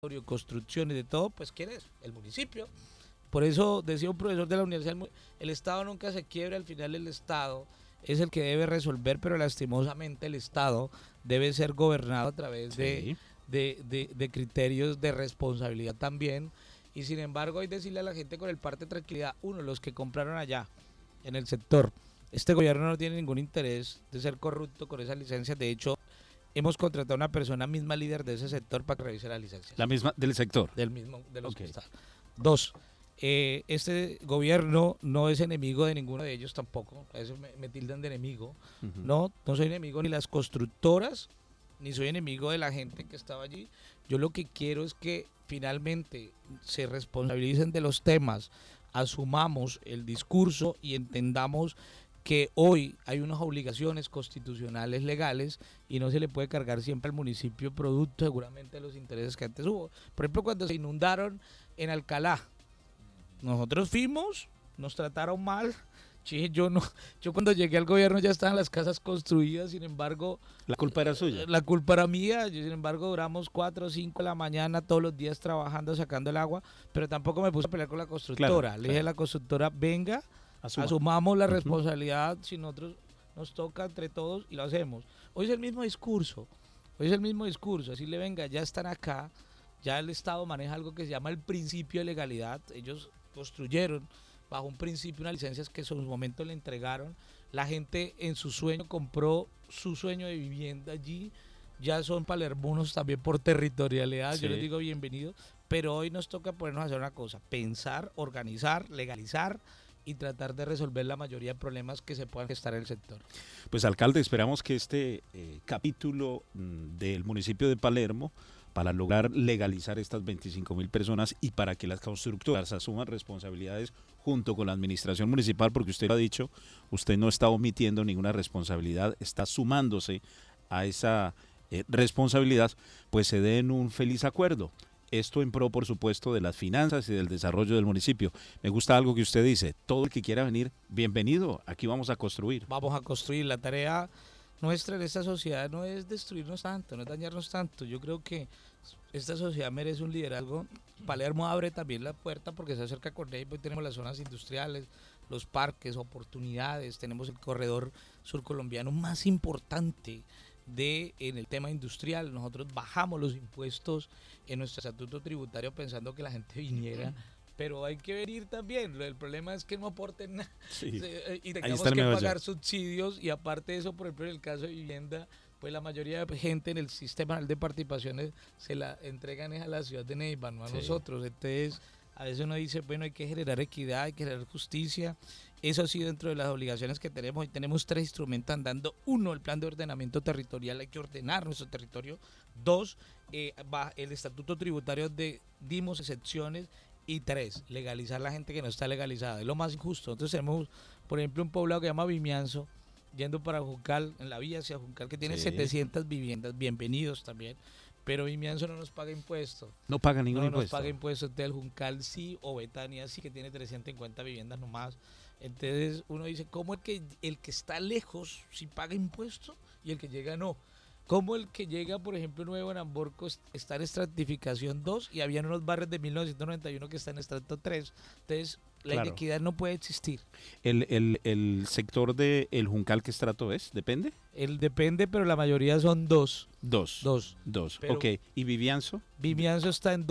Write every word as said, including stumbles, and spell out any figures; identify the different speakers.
Speaker 1: construcciones, de todo, pues ¿quién es? El municipio. Por eso decía un profesor de la universidad, el Estado nunca se quiebra, al final el Estado es el que debe resolver, pero lastimosamente el Estado debe ser gobernado a través
Speaker 2: Sí.
Speaker 1: de, de, de, de criterios de responsabilidad también. Y sin embargo, hay que decirle a la gente con el parte de tranquilidad, uno, los que compraron allá, en el sector, este gobierno no tiene ningún interés de ser corrupto con esas licencias. De hecho, hemos contratado a una persona misma líder de ese sector para que revise las licencias.
Speaker 2: La misma del sector.
Speaker 1: Del mismo, de los
Speaker 2: Okay.
Speaker 1: que están. Dos, eh, este gobierno no es enemigo de ninguno de ellos tampoco. A eso me, me tildan de enemigo.
Speaker 2: Uh-huh.
Speaker 1: No, no soy enemigo ni las constructoras, ni soy enemigo de la gente que estaba allí. Yo lo que quiero es que finalmente se responsabilicen de los temas, asumamos el discurso y entendamos que hoy hay unas obligaciones constitucionales legales y no se le puede cargar siempre al municipio producto seguramente de los intereses que antes hubo. Por ejemplo, cuando se inundaron en Alcalá, nosotros fuimos, nos trataron mal. Sí, yo no, yo cuando llegué al gobierno ya estaban las casas construidas, sin embargo...
Speaker 2: La culpa era suya.
Speaker 1: La culpa era mía, yo, sin embargo duramos cuatro o cinco de la mañana todos los días trabajando, sacando el agua, pero tampoco me puse a pelear con la constructora.
Speaker 2: Claro,
Speaker 1: Le dije a la constructora, venga,
Speaker 2: Asuma.
Speaker 1: asumamos la responsabilidad, uh-huh. Si nosotros nos toca entre todos y lo hacemos. Hoy es el mismo discurso, hoy es el mismo discurso, así le venga, ya están acá, ya el Estado maneja algo que se llama el principio de legalidad, ellos construyeron bajo un principio unas licencias que en su momento le entregaron, la gente en su sueño compró su sueño de vivienda allí, ya son palermonos también por territorialidad, sí. Yo les digo bienvenidos, pero hoy nos toca ponernos a hacer una cosa, pensar, organizar, legalizar y tratar de resolver la mayoría de problemas que se puedan gestar en el sector.
Speaker 2: Pues alcalde, esperamos que este eh, capítulo mmm, del municipio de Palermo, para lograr legalizar estas veinticinco mil personas y para que las constructoras asuman responsabilidades junto con la administración municipal, porque usted lo ha dicho, usted no está omitiendo ninguna responsabilidad, está sumándose a esa eh, responsabilidad, pues se den un feliz acuerdo. Esto en pro, por supuesto, de las finanzas y del desarrollo del municipio. Me gusta algo que usted dice, todo el que quiera venir, bienvenido, aquí vamos a construir.
Speaker 1: Vamos a construir, la tarea nuestra en esta sociedad no es destruirnos tanto, no es dañarnos tanto. Yo creo que esta sociedad merece un liderazgo. Palermo abre también la puerta porque se acerca con Neiva y tenemos las zonas industriales, los parques, oportunidades, tenemos el corredor surcolombiano más importante de en el tema industrial. Nosotros bajamos los impuestos en nuestro estatuto tributario pensando que la gente viniera, pero hay que venir también. El problema es que no aporten nada, sí. Y tengamos que pagar subsidios, y aparte de eso, por ejemplo, en el caso de vivienda, pues la mayoría de gente en el sistema de participaciones se la entregan a la ciudad de Neiva, no a sí. nosotros. Entonces, a veces uno dice, bueno, hay que generar equidad, hay que generar justicia. Eso sí, dentro de las obligaciones que tenemos, y tenemos tres instrumentos andando. Uno, el plan de ordenamiento territorial, hay que ordenar nuestro territorio. Dos, eh, el estatuto tributario de dimos excepciones. Y tres, legalizar la gente que no está legalizada. Es lo más injusto. Entonces tenemos, por ejemplo, un poblado que se llama Vimianzo, yendo para Juncal, en la vía hacia Juncal, que tiene sí. setecientas viviendas, bienvenidos también. Pero Vimianzo no nos paga impuesto.
Speaker 2: No paga ningún
Speaker 1: no
Speaker 2: impuesto.
Speaker 1: No nos paga impuesto. Entonces el Juncal sí, o Betania sí, que tiene trescientas cincuenta viviendas nomás. Entonces uno dice, ¿cómo el que, el que está lejos sí paga impuesto y el que llega no? Como el que llega, por ejemplo, nuevo en Amborco está en estratificación dos y había unos barrios de mil novecientos noventa y uno que están en estrato tres. Entonces, la claro. inequidad no puede existir.
Speaker 2: ¿El, el, el sector de el Juncal qué estrato es? ¿Depende?
Speaker 1: El depende, pero la mayoría son dos.
Speaker 2: Dos.
Speaker 1: Dos.
Speaker 2: Dos,
Speaker 1: pero
Speaker 2: ok. ¿Y Vivianzo?
Speaker 1: Vivianzo está en dos.